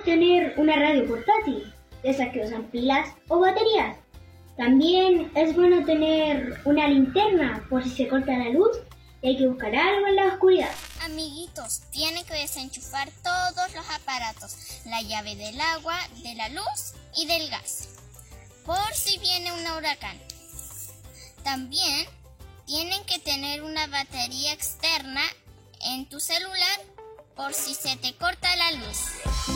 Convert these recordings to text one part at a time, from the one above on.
tener una radio portátil, de esas que usan pilas o baterías. También es bueno tener una linterna por si se corta la luz y hay que buscar algo en la oscuridad. Amiguitos, tienen que desenchufar todos los aparatos, la llave del agua, de la luz y del gas, por si viene un huracán. También tienen que tener una batería externa en tu celular por si se te corta la luz.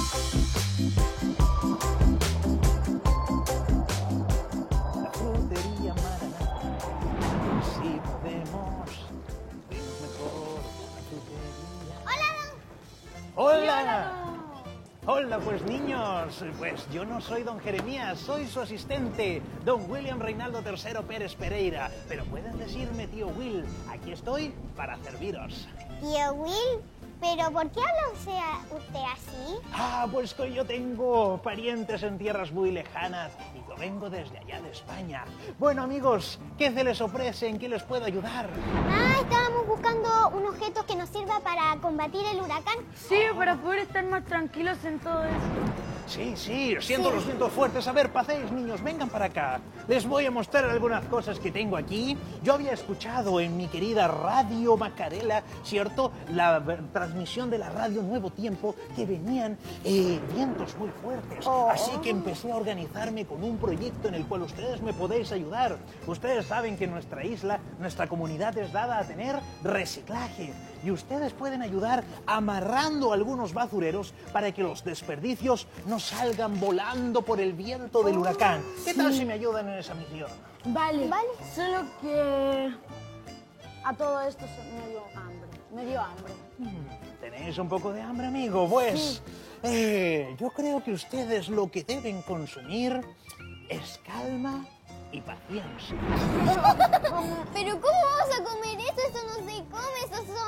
La frutería Maranata. Sí podemos. Vemos mejor la frutería. ¡Hola! Hola, pues niños, pues yo no soy don Jeremías, soy su asistente, don William Reinaldo III Pérez Pereira. Pero pueden decirme tío Will, aquí estoy para serviros. Tío Will, ¿pero por qué habla usted así? Ah, pues que yo tengo parientes en tierras muy lejanas y yo vengo desde allá de España. Bueno, amigos, ¿qué se les ofrece? ¿En qué les puedo ayudar? Estábamos buscando un objeto que nos sirva para combatir el huracán. Sí, para poder estar más tranquilos en todo esto. Sí, siento los vientos fuertes. A ver, paséis, niños, vengan para acá. Les voy a mostrar algunas cosas que tengo aquí. Yo había escuchado en mi querida Radio Macarela, ¿cierto? La transmisión de la radio Nuevo Tiempo, que venían vientos muy fuertes. Así que empecé a organizarme con un proyecto en el cual ustedes me podéis ayudar. Ustedes saben que nuestra isla, nuestra comunidad es dada a tener reciclaje. Y ustedes pueden ayudar amarrando algunos basureros para que los desperdicios no salgan volando por el viento del huracán. ¿Qué tal si me ayudan en esa misión? Vale. Solo que a todo esto me dio hambre. ¿Tenéis un poco de hambre, amigo? Pues yo creo que ustedes lo que deben consumir es calma y paciencia. ¿Pero cómo vamos a comer eso? Eso no se come,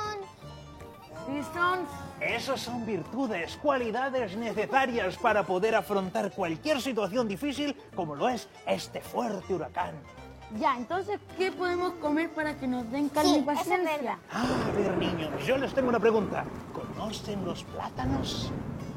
Esos son virtudes, cualidades necesarias para poder afrontar cualquier situación difícil como lo es este fuerte huracán. Ya, entonces, ¿qué podemos comer para que nos den calma y paciencia? Eso es verdad. A ver, niños, yo les tengo una pregunta. ¿Conocen los plátanos?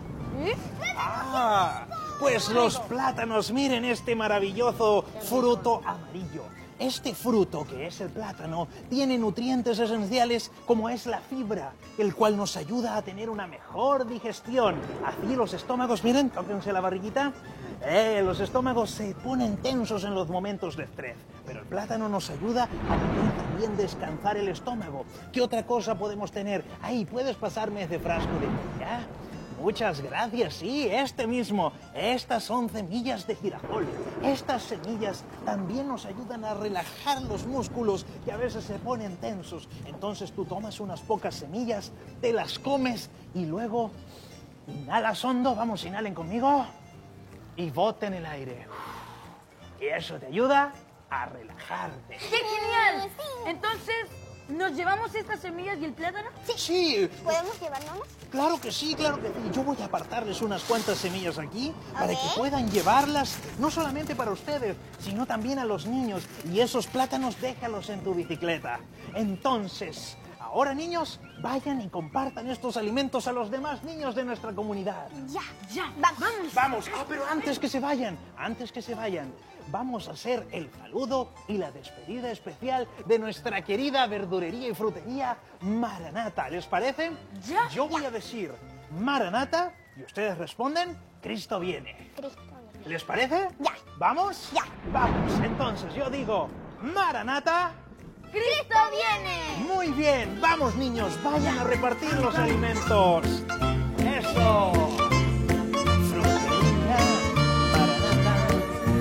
Pues los plátanos, miren este maravilloso fruto amarillo. Este fruto, que es el plátano, tiene nutrientes esenciales como es la fibra, el cual nos ayuda a tener una mejor digestión. Así los estómagos, miren, tóquense la barriguita. Los estómagos se ponen tensos en los momentos de estrés, pero el plátano nos ayuda a poder también descansar el estómago. ¿Qué otra cosa podemos tener? Ahí, ¿puedes pasarme ese frasco de ya? Muchas gracias, sí, este mismo. Estas son semillas de girasol. Estas semillas también nos ayudan a relajar los músculos que a veces se ponen tensos. Entonces tú tomas unas pocas semillas, te las comes y luego inhalas hondo. Vamos, inhalen conmigo y boten el aire. Y eso te ayuda a relajarte. ¡Qué genial! Entonces, ¿nos llevamos estas semillas y el plátano? Sí. ¿Podemos llevárnoslos? Claro que sí, claro que sí. Yo voy a apartarles unas cuantas semillas aquí para ver. que puedan llevarlas, no solamente para ustedes, sino también a los niños. Y esos plátanos déjalos en tu bicicleta. Entonces, ahora niños, vayan y compartan estos alimentos a los demás niños de nuestra comunidad. Ya, Vamos, pero antes que se vayan, vamos a hacer el saludo y la despedida especial de nuestra querida verdurería y frutería Maranata. ¿Les parece? Ya. Yo voy a decir Maranata y ustedes responden Cristo viene. Cristo viene. ¿Les parece? Ya. ¿Vamos? Ya. Vamos, entonces yo digo Maranata. ¡Cristo viene! Muy bien, vamos niños, vayan a repartir los alimentos. ¡Eso! Frutería Maranata.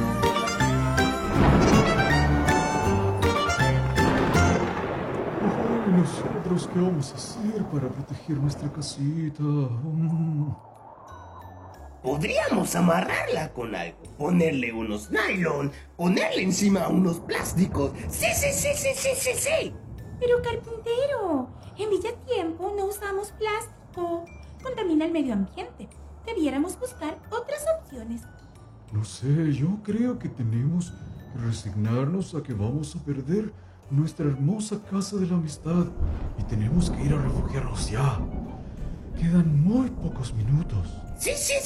¿Y nosotros qué vamos a hacer para proteger nuestra casita? Podríamos amarrarla con algo, ponerle unos nylon, ponerle encima unos plásticos. Sí. Pero carpintero, en Villatiempo no usamos plástico. Contamina el medio ambiente. Debiéramos buscar otras opciones. No sé, yo creo que tenemos que resignarnos a que vamos a perder nuestra hermosa casa de la amistad y tenemos que ir a refugiarnos ya. Quedan muy pocos minutos. Sí.